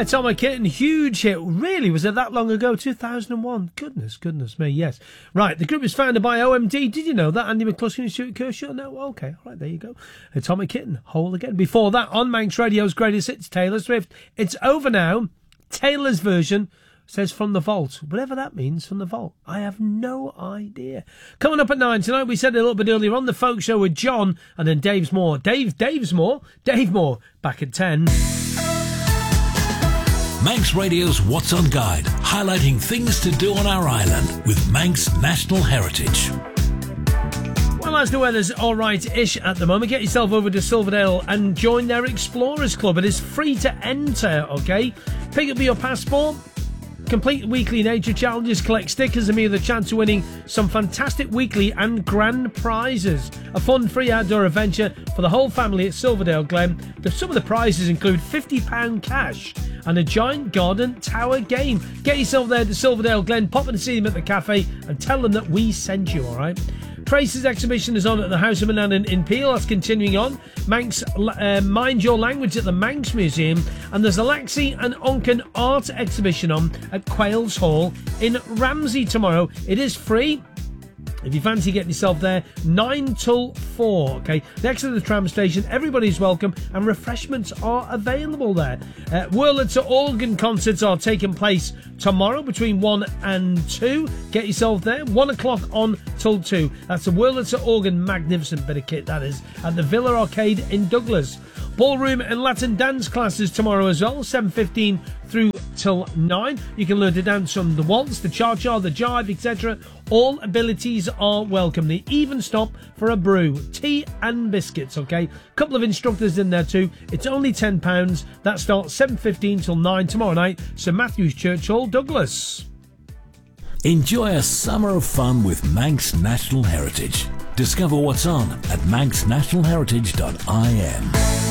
Atomic Kitten, huge hit. Really, was it that long ago? 2001. Goodness me, yes. Right, the group was founded by OMD. Did you know that? Andy McCluskey and Stuart Kershaw? No? Okay, all right, there you go. Atomic Kitten, Whole Again. Before that, on Manx Radio's Greatest Hits, Taylor Swift. It's Over Now. Taylor's version says From the Vault. Whatever that means, From the Vault. I have no idea. Coming up at 9 tonight, we said a little bit earlier on, the folk show with John and then Dave Moore, back at 10. Manx Radio's What's On Guide, highlighting things to do on our island with Manx National Heritage. Well, as the weather's all right-ish at the moment, get yourself over to Silverdale and join their Explorers Club. It is free to enter, okay? Pick up your passport, complete weekly nature challenges, collect stickers, and be the chance of winning some fantastic weekly and grand prizes. A fun free outdoor adventure for the whole family at Silverdale Glen. Some of the prizes include £50 cash and a giant garden tower game. Get yourself there to Silverdale Glen, pop and see them at the cafe and tell them that we sent you, all right? Trace's exhibition is on at the House of Manannan in Peel. That's continuing on. Manx Mind Your Language at the Manx Museum. And there's a Laxey and Onken art exhibition on at Quails Hall in Ramsey tomorrow. It is free. If you fancy getting yourself there, 9 till 4, okay? Next to the tram station, everybody's welcome and refreshments are available there. Wurlitzer Organ concerts are taking place tomorrow between 1 and 2. Get yourself there, 1 o'clock on till 2. That's the Wurlitzer Organ, magnificent bit of kit that is, at the Villa Arcade in Douglas. Ballroom and Latin dance classes tomorrow as well, 7:15 through till 9. You can learn to dance from the waltz, the cha-cha, the jive, etc. All abilities are welcome. They even stop for a brew, tea and biscuits, okay? Couple of instructors in there too. It's only £10. That starts 7:15 till 9 tomorrow night. St Matthew's Church Hall, Douglas. Enjoy a summer of fun with Manx National Heritage. Discover what's on at manxnationalheritage.in.